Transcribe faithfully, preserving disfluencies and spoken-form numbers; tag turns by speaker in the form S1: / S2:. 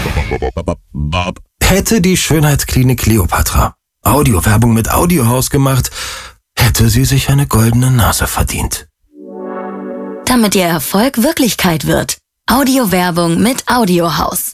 S1: Hätte die Schönheitsklinik Kleopatra Audiowerbung mit Audiohaus gemacht, hätte sie sich eine goldene Nase verdient.
S2: Damit Ihr Erfolg Wirklichkeit wird. Audiowerbung mit Audiohaus.